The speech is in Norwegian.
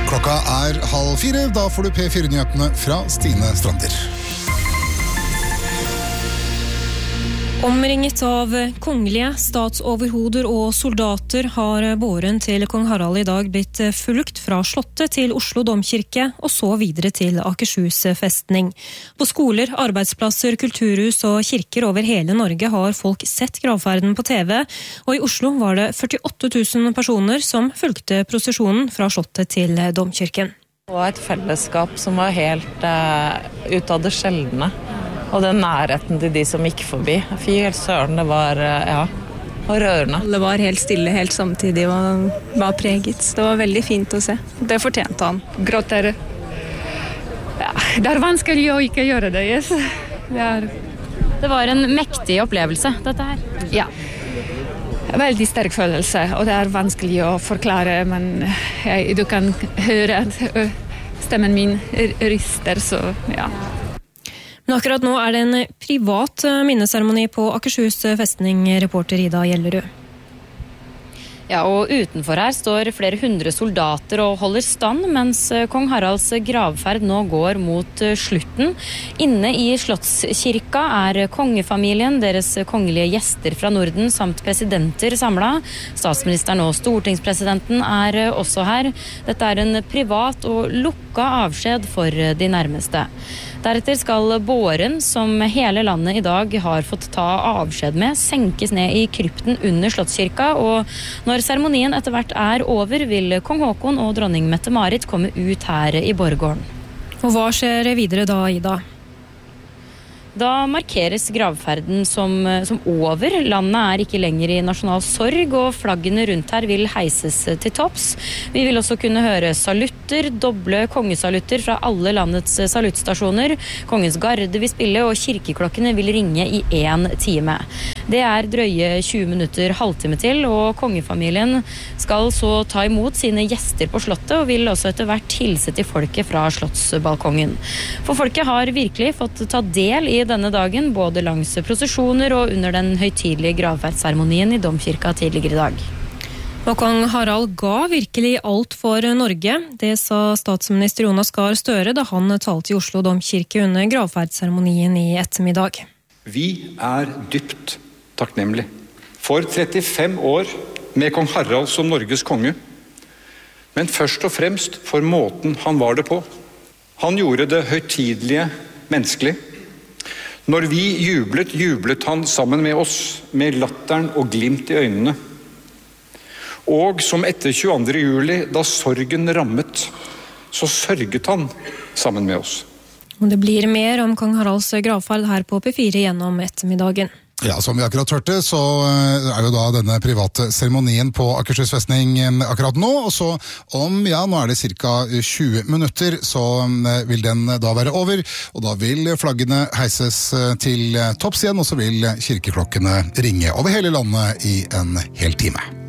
Klokka 3:30, da får du P4-nyhetene fra Stine Strander. Omringet av kongelige, statsoverhoder og soldater har båren til kong Harald i dag blitt fulgt fra slottet til Oslo domkirke og så videre til Akershus festning. På skoler, arbeidsplasser, kulturhus og kirker over hele Norge har folk sett gravferden på TV, og i Oslo var det 48 000 personer som fulgte prosesjonen fra slottet til domkirken. Det var et fellesskap som var helt ut av det sjeldne. Og den nærheten til de som gikk forbi. Fy helt søren, det var rørende. Alle var helt stille helt samtidig og var preget. Det var veldig fint å se. Det fortjente han. Gråter. Ja, det er vanskelig å ikke gjøre det, yes. Det var en mektig opplevelse, dette her. Ja. Veldig sterk følelse, og det er vanskelig å forklare, men du kan høre at stemmen min ryster, så ja. Men akkurat nå er det en privat minneseremoni på Akershus festning, reporter Ida Gjellerud. Ja, og utenfor her står flere hundre soldater og holder stand, mens kong Haralds gravferd nå går mot slutten. Inne i Slottskirka er kongefamilien, deres kongelige gjester fra Norden samt presidenter samlet. Statsministeren og stortingspresidenten er også her. Dette er en privat og lukka avskjed for de nærmeste. Deretter skal båren, som hele landet i dag har fått ta avskjed med, senkes ned i krypten under Slottskirka, og når seremonien etter hvert er over, vil kong Håkon og dronning Mette-Marit komme ut her i borggården. Og hva skjer videre da, Ida? Da markeres gravferden som over. Landet er ikke lenger i nasjonal sorg, og flaggene rundt her vil heises til topps. Vi vil også kunne høre salutter, doble kongesalutter fra alle landets saluttstasjoner. Kongens garde vil spille, og kirkeklokkene vil ringe i 1 time. Det er drøye 20 minutter, halvtime til, og kongefamilien skal så ta imot sine gjester på slottet, og vil også etter hvert hilse til folket fra slottsbalkongen. For folket har virkelig fått ta del i denne dagen, både langs prosesjoner og under den høytidelige gravferdsseremonien i domkirka tidligere i dag. Og kong Harald ga virkelig alt for Norge. Det sa statsminister Jonas Gahr Støre da han talte i Oslo domkirke under gravferdsseremonien i ettermiddag. Vi er dypt takknemlige for 35 år med kong Harald som Norges konge, men først og fremst for måten han var det på. Han gjorde det høytidelige menneskelig. Når vi jublet han sammen med oss, med latteren og glimt i øynene. Og som etter 22. juli, da sorgen rammet, så sørget han sammen med oss. Og det blir mer om kong Haralds gravferd her på P4 gjennom ettermiddagen. Ja, som vi akkurat hørte, så er jo da denne private seremonien på Akershus festning akkurat nå, og så nå er det cirka 20 minutter, så vil den da være over, og da vil flaggene heises til topps igjen, og så vil kirkeklokkene ringe over hele landet i en hel time.